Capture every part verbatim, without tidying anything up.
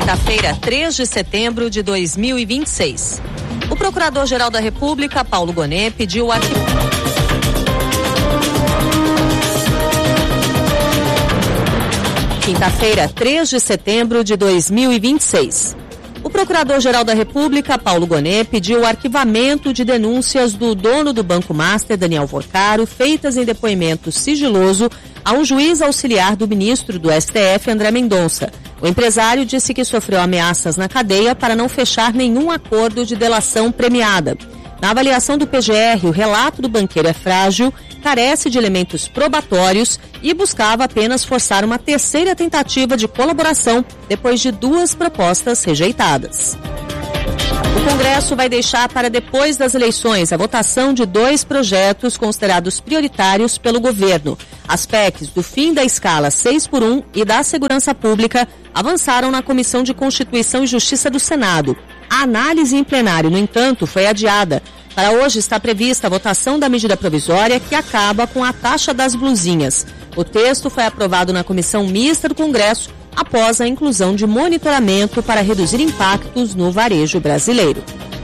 quinta-feira, três de setembro de dois mil e vinte e seis. O Procurador-Geral da República, Paulo Gonet, pediu a... Quinta-feira, três de setembro de dois mil e vinte e seis. O Procurador-Geral da República, Paulo Gonet, pediu o arquivamento de denúncias do dono do Banco Master, Daniel Vorcaro, feitas em depoimento sigiloso a um juiz auxiliar do ministro do S T F, André Mendonça. O empresário disse que sofreu ameaças na cadeia para não fechar nenhum acordo de delação premiada. Na avaliação do P G R, o relato do banqueiro é frágil, carece de elementos probatórios e buscava apenas forçar uma terceira tentativa de colaboração depois de duas propostas rejeitadas. O Congresso vai deixar para depois das eleições a votação de dois projetos considerados prioritários pelo governo. As P E Cs do fim da escala seis por um e da segurança pública avançaram na Comissão de Constituição e Justiça do Senado. A análise em plenário, no entanto, foi adiada. Para hoje está prevista a votação da medida provisória que acaba com a taxa das blusinhas. O texto foi aprovado na Comissão Mista do Congresso após a inclusão de monitoramento para reduzir impactos no varejo brasileiro.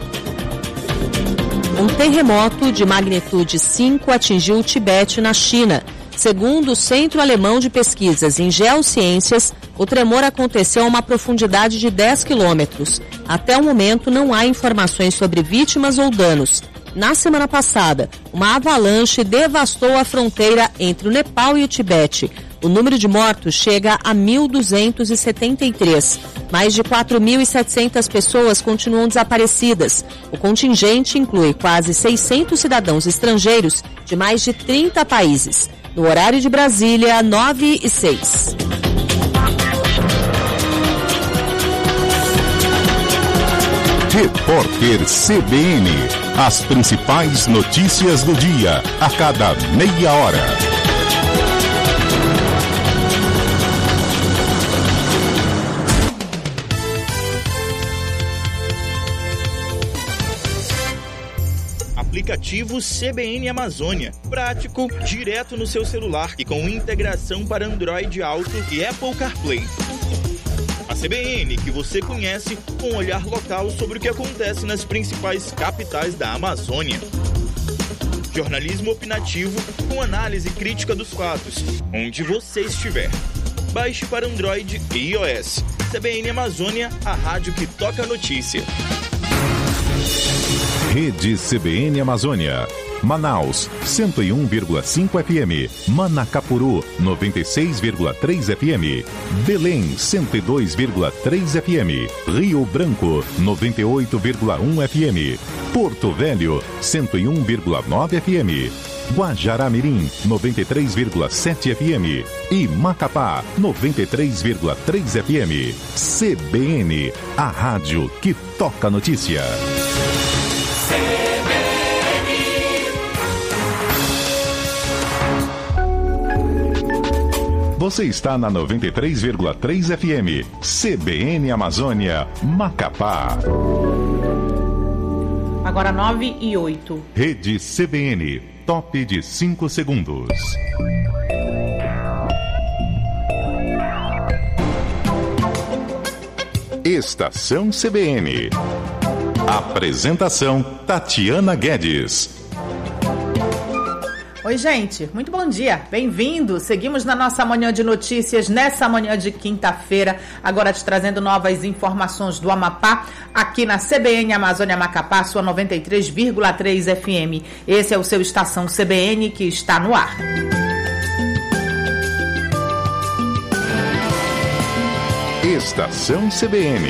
Um terremoto de magnitude cinco atingiu o Tibete, na China. Segundo o Centro Alemão de Pesquisas em Geociências, o tremor aconteceu a uma profundidade de dez quilômetros. Até o momento, não há informações sobre vítimas ou danos. Na semana passada, uma avalanche devastou a fronteira entre o Nepal e o Tibete. O número de mortos chega a mil duzentos e setenta e três. Mais de quatro mil e setecentas pessoas continuam desaparecidas. O contingente inclui quase seiscentos cidadãos estrangeiros de mais de trinta países. No horário de Brasília, nove e seis. Repórter C B N. As principais notícias do dia, a cada meia hora. Aplicativo C B N Amazônia. Prático, direto no seu celular e com integração para Android Auto e Apple CarPlay. A C B N que você conhece, com um olhar local sobre o que acontece nas principais capitais da Amazônia. Jornalismo opinativo com análise crítica dos fatos, onde você estiver. Baixe para Android e iOS. C B N Amazônia, a rádio que toca a notícia. Rede C B N Amazônia. Manaus, cento e um vírgula cinco F M. Manacapuru, noventa e seis vírgula três F M. Belém, cento e dois vírgula três F M. Rio Branco, noventa e oito vírgula um F M. Porto Velho, cento e um vírgula nove F M. Guajará-Mirim, noventa e três vírgula sete F M. E Macapá, noventa e três vírgula três F M. C B N, a rádio que toca notícia. Você está na noventa e três vírgula três F M. C B N Amazônia, Macapá. Agora nove e oito. Rede C B N, top de cinco segundos. Estação C B N. Apresentação Tatiana Guedes. Oi, gente, muito bom dia, bem-vindo. Seguimos na nossa manhã de notícias, nessa manhã de quinta-feira, agora te trazendo novas informações do Amapá, aqui na C B N Amazônia Macapá, sua noventa e três vírgula três F M. Esse é o seu Estação C B N que está no ar. Estação C B N.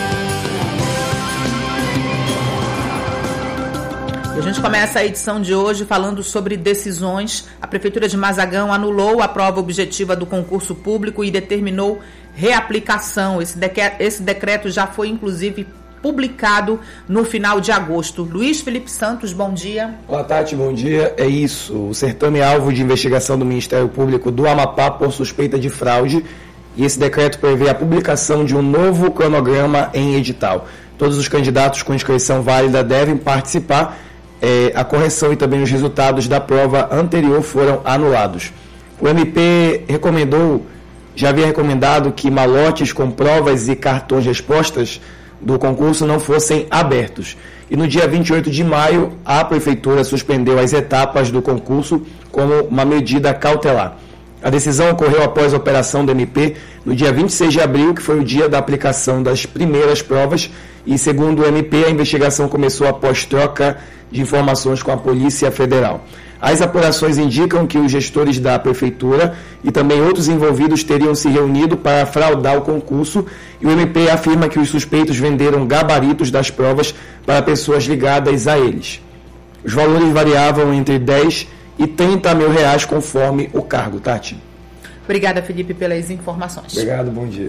A gente começa a edição de hoje falando sobre decisões. A Prefeitura de Mazagão anulou a prova objetiva do concurso público e determinou reaplicação. Esse decreto, esse decreto já foi, inclusive, publicado no final de agosto. Luiz Felipe Santos, bom dia. Olá, Tati, bom dia. É isso. O certame é alvo de investigação do Ministério Público do Amapá por suspeita de fraude. E esse decreto prevê a publicação de um novo cronograma em edital. Todos os candidatos com inscrição válida devem participar. É, a correção e também os resultados da prova anterior foram anulados. O M P recomendou já havia recomendado que malotes com provas e cartões respostas do concurso não fossem abertos. E no dia vinte e oito de maio, a Prefeitura suspendeu as etapas do concurso como uma medida cautelar. A decisão ocorreu após a operação do M P no dia vinte e seis de abril, que foi o dia da aplicação das primeiras provas, e segundo o M P, a investigação começou após troca de informações com a Polícia Federal. As apurações indicam que os gestores da Prefeitura e também outros envolvidos teriam se reunido para fraudar o concurso, e o M P afirma que os suspeitos venderam gabaritos das provas para pessoas ligadas a eles. Os valores variavam entre dez e trinta mil reais conforme o cargo. Tati. Obrigada, Felipe, pelas informações. Obrigado, bom dia.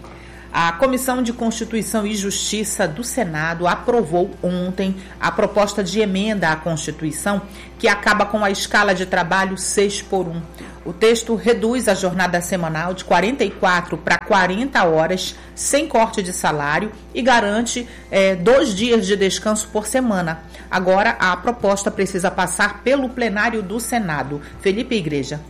A Comissão de Constituição e Justiça do Senado aprovou ontem a proposta de emenda à Constituição que acaba com a escala de trabalho seis por um. O texto reduz a jornada semanal de quarenta e quatro para quarenta horas, sem corte de salário, e garante é, dois dias de descanso por semana. Agora, a proposta precisa passar pelo plenário do Senado. Felipe Igreja.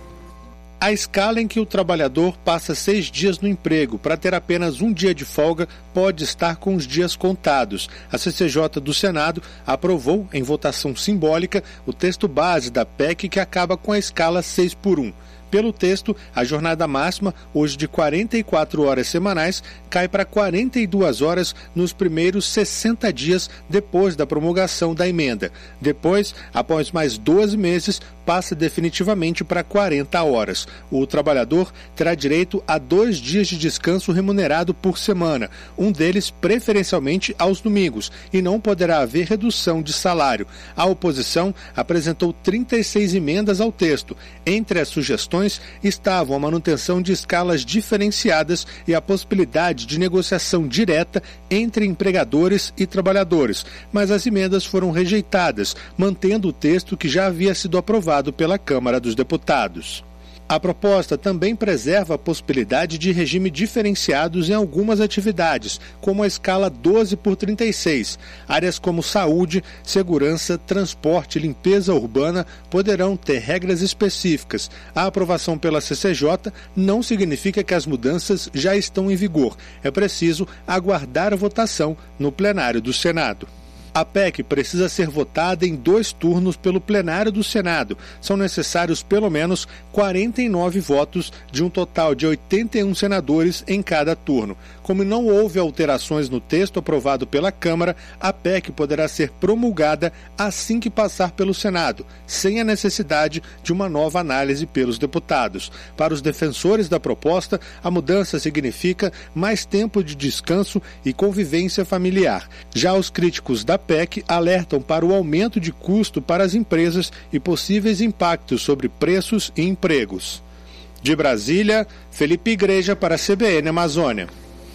A escala em que o trabalhador passa seis dias no emprego para ter apenas um dia de folga pode estar com os dias contados. A C C J do Senado aprovou, em votação simbólica, o texto base da P E C que acaba com a escala seis por um. Pelo texto, a jornada máxima, hoje de quarenta e quatro horas semanais, cai para quarenta e duas horas nos primeiros sessenta dias depois da promulgação da emenda. Depois, após mais doze meses, passa definitivamente para quarenta horas. O trabalhador terá direito a dois dias de descanso remunerado por semana, um deles preferencialmente aos domingos, e não poderá haver redução de salário. A oposição apresentou trinta e seis emendas ao texto. Entre as sugestões estavam a manutenção de escalas diferenciadas e a possibilidade de negociação direta entre empregadores e trabalhadores, mas as emendas foram rejeitadas, mantendo o texto que já havia sido aprovado pela Câmara dos Deputados. A proposta também preserva a possibilidade de regime diferenciados em algumas atividades, como a escala doze por trinta e seis. Áreas como saúde, segurança, transporte e limpeza urbana poderão ter regras específicas. A aprovação pela C C J não significa que as mudanças já estão em vigor. É preciso aguardar a votação no plenário do Senado. A P E C precisa ser votada em dois turnos pelo plenário do Senado. São necessários pelo menos quarenta e nove votos de um total de oitenta e um senadores em cada turno. Como não houve alterações no texto aprovado pela Câmara, a P E C poderá ser promulgada assim que passar pelo Senado, sem a necessidade de uma nova análise pelos deputados. Para os defensores da proposta, a mudança significa mais tempo de descanso e convivência familiar. Já os críticos da P E C alertam para o aumento de custo para as empresas e possíveis impactos sobre preços e empregos. De Brasília, Felipe Igreja para a C B N Amazônia.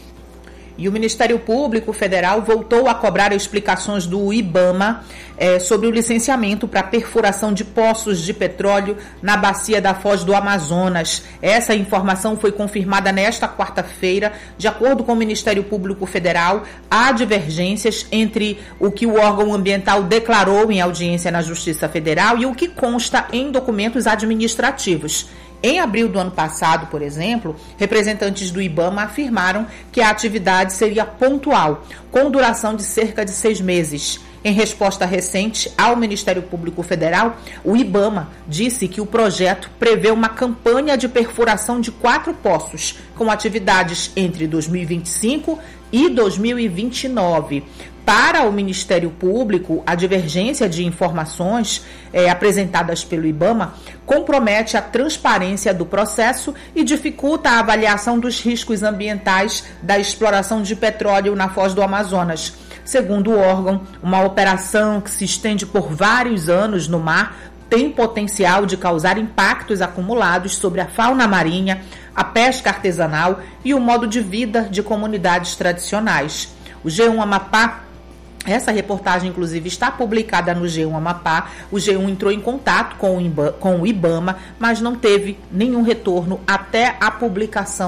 E o Ministério Público Federal voltou a cobrar explicações do IBAMA eh, sobre o licenciamento para perfuração de poços de petróleo na bacia da Foz do Amazonas. Essa informação foi confirmada nesta quarta-feira. De acordo com o Ministério Público Federal, há divergências entre o que o órgão ambiental declarou em audiência na Justiça Federal e o que consta em documentos administrativos. Em abril do ano passado, por exemplo, representantes do IBAMA afirmaram que a atividade seria pontual, com duração de cerca de seis meses. Em resposta recente ao Ministério Público Federal, o IBAMA disse que o projeto prevê uma campanha de perfuração de quatro poços, com atividades entre dois mil e vinte e cinco e dois mil e vinte e nove. Para o Ministério Público, a divergência de informações é, apresentadas pelo IBAMA compromete a transparência do processo e dificulta a avaliação dos riscos ambientais da exploração de petróleo na Foz do Amazonas. Segundo o órgão, uma operação que se estende por vários anos no mar tem potencial de causar impactos acumulados sobre a fauna marinha, a pesca artesanal e o modo de vida de comunidades tradicionais. O G um Amapá, essa reportagem, inclusive, está publicada no G um Amapá. O G um entrou em contato com o IBAMA, mas não teve nenhum retorno até a publicação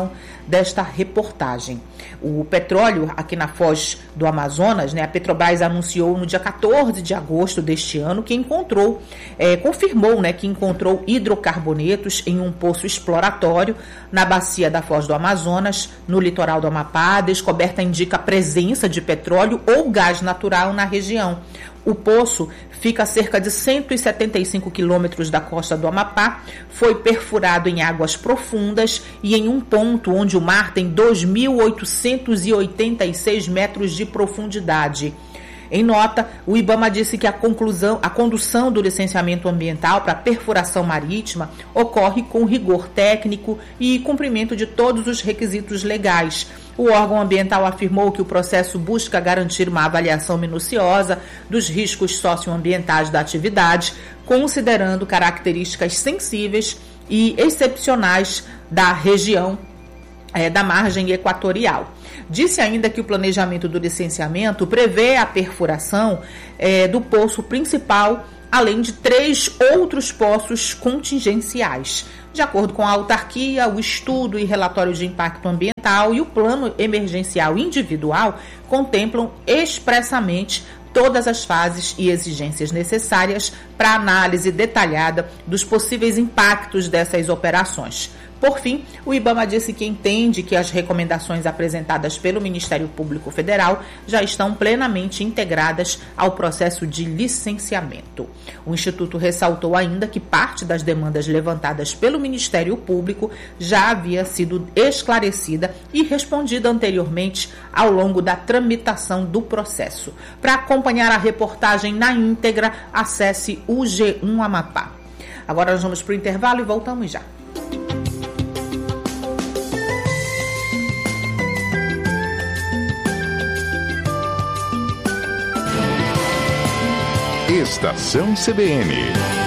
desta reportagem. O petróleo aqui na Foz do Amazonas, né, a Petrobras anunciou no dia quatorze de agosto deste ano que encontrou, é, confirmou né, que encontrou hidrocarbonetos em um poço exploratório na bacia da Foz do Amazonas, no litoral do Amapá. A descoberta indica a presença de petróleo ou gás natural na região. O poço fica a cerca de cento e setenta e cinco quilômetros da costa do Amapá, foi perfurado em águas profundas e em um ponto onde o mar tem dois mil oitocentos e oitenta e seis metros de profundidade. Em nota, o IBAMA disse que a conclusão, a condução do licenciamento ambiental para perfuração marítima ocorre com rigor técnico e cumprimento de todos os requisitos legais. O órgão ambiental afirmou que o processo busca garantir uma avaliação minuciosa dos riscos socioambientais da atividade, considerando características sensíveis e excepcionais da região é, da margem equatorial. Disse ainda que o planejamento do licenciamento prevê a perfuração é, do poço principal, além de três outros poços contingenciais. De acordo com a autarquia, o estudo e relatório de impacto ambiental e o plano emergencial individual contemplam expressamente todas as fases e exigências necessárias para a análise detalhada dos possíveis impactos dessas operações. Por fim, o IBAMA disse que entende que as recomendações apresentadas pelo Ministério Público Federal já estão plenamente integradas ao processo de licenciamento. O Instituto ressaltou ainda que parte das demandas levantadas pelo Ministério Público já havia sido esclarecida e respondida anteriormente ao longo da tramitação do processo. Para acompanhar a reportagem na íntegra, acesse o G um Amapá. Agora nós vamos para o intervalo e voltamos já. Estação C B N.